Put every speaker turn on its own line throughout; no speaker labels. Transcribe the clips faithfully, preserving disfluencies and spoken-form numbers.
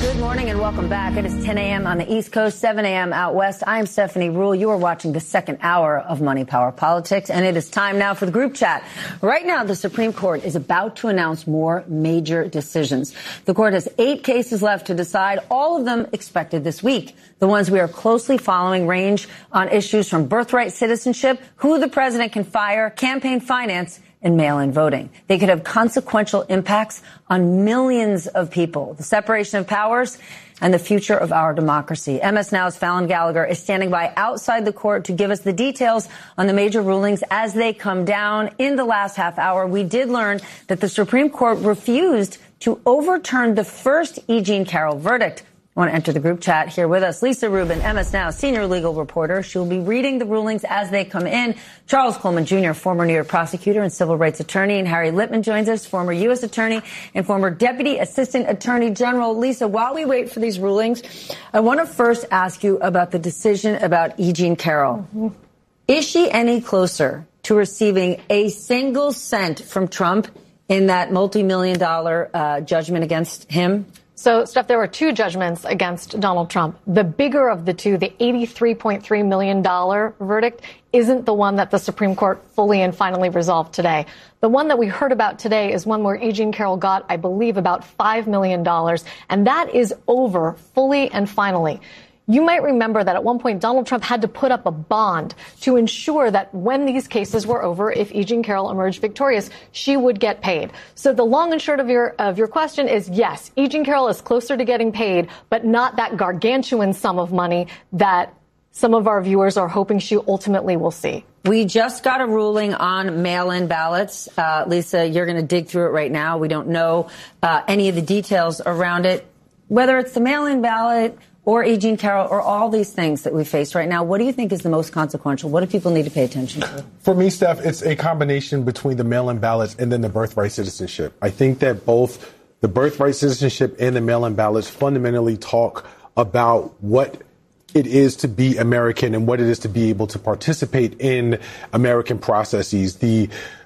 Good morning and welcome back. It is ten a.m. on the East Coast, seven a.m. out west. I'm Stephanie Ruhle. You are watching the second hour of Money, Power, Politics, and it is time now for the group chat. Right now, the Supreme Court is about to announce more major decisions. The court has eight cases left to decide, all of them expected this week. The ones we are closely following range on issues from birthright citizenship, who the president can fire, campaign finance, and mail-in voting. They could have consequential impacts on millions of people. The separation of powers and the future of our democracy. M S Now's Fallon Gallagher is standing by outside the court to give us the details on the major rulings as they come down. In the last half hour, we did learn that the Supreme Court refused to overturn the first E. Jean Carroll verdict. I want to enter the group chat here with us. Lisa Rubin, M S Now senior legal reporter. She'll be reading the rulings as they come in. Charles Coleman Junior, former New York prosecutor and civil rights attorney. And Harry Litman joins us, former U S attorney and former deputy assistant attorney general. Lisa, while we wait for these rulings, I want to first ask you about the decision about E. Jean Carroll. Mm-hmm. Is she any closer to receiving a single cent from Trump in that multi-million dollar uh, judgment against him?
So, Steph, there were two judgments against Donald Trump. The bigger of the two, the eighty-three point three million dollars verdict, isn't the one that the Supreme Court fully and finally resolved today. The one that we heard about today is one where E. Jean Carroll got, I believe, about five million dollars, and that is over fully and finally. You might remember that at one point, Donald Trump had to put up a bond to ensure that when these cases were over, if E. Jean Carroll emerged victorious, she would get paid. So the long and short of your of your question is, yes, E. Jean Carroll is closer to getting paid, but not that gargantuan sum of money that some of our viewers are hoping she ultimately will see.
We just got a ruling on mail-in ballots. Uh, Lisa, you're going to dig through it right now. We don't know uh, any of the details around it, whether it's the mail-in ballot or E. Jean Carroll, or all these things that we face right now. What do you think is the most consequential? What do people need to pay attention to?
For me, Steph, it's a combination between the mail-in ballots and then the birthright citizenship. I think that both the birthright citizenship and the mail-in ballots fundamentally talk about what it is to be American and what it is to be able to participate in American processes. The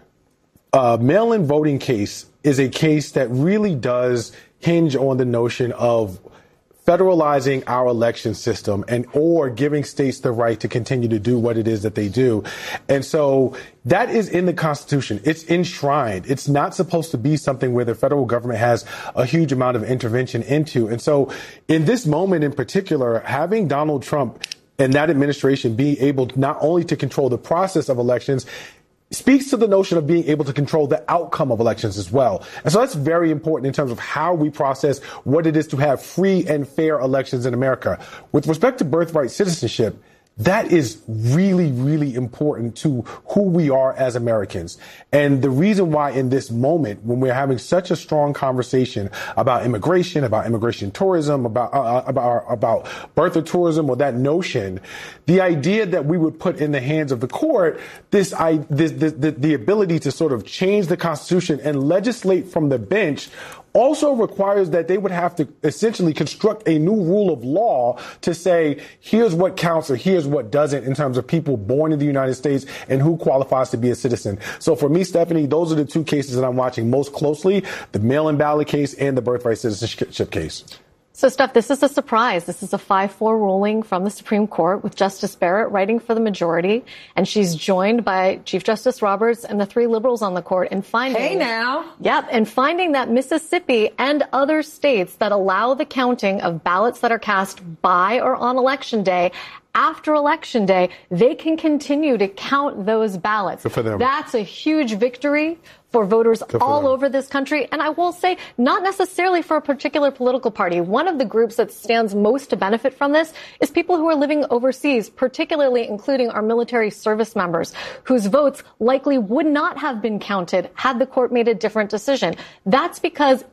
uh, mail-in voting case is a case that really does hinge on the notion of federalizing our election system and or giving states the right to continue to do what it is that they do. And so that is in the Constitution. It's enshrined. It's not supposed to be something where the federal government has a huge amount of intervention into. And so in this moment in particular, having Donald Trump and that administration be able not only to control the process of elections, speaks to the notion of being able to control the outcome of elections as well. And so that's very important in terms of how we process what it is to have free and fair elections in America. With respect to birthright citizenship, that is really, really important to who we are as Americans. And the reason why in this moment, when we're having such a strong conversation about immigration, about immigration tourism, about uh, about about birther tourism, or that notion, the idea that we would put in the hands of the court this, I, this, this the, the ability to sort of change the Constitution and legislate from the bench also requires that they would have to essentially construct a new rule of law to say, here's what counts or here's what doesn't in terms of people born in the United States and who qualifies to be a citizen. So for me, Stephanie, those are the two cases that I'm watching most closely, the mail-in ballot case and the birthright citizenship case.
So, Steph, this is a surprise. This is a five four ruling from the Supreme Court with Justice Barrett writing for the majority. And she's joined by Chief Justice Roberts and the three liberals on the court in finding.
Hey, now.
Yep. And finding that Mississippi and other states that allow the counting of ballots that are cast by or on Election Day, after Election Day, they can continue to count those ballots.
Good for them.
That's a huge victory for voters
for
all
them.
over this country. And I will say, not necessarily for a particular political party. One of the groups that stands most to benefit from this is people who are living overseas, particularly including our military service members, whose votes likely would not have been counted had the court made a different decision. That's because